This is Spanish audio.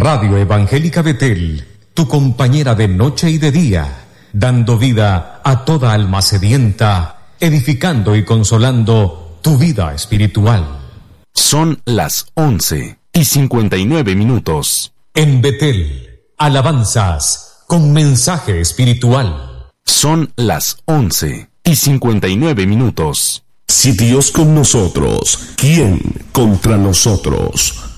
Radio Evangélica Betel, tu compañera de noche y de día, dando vida a toda alma sedienta, edificando y consolando tu vida espiritual. Son las 11:59. En Betel, alabanzas con mensaje espiritual. Son las 11:59. Si Dios con nosotros, ¿quién contra nosotros?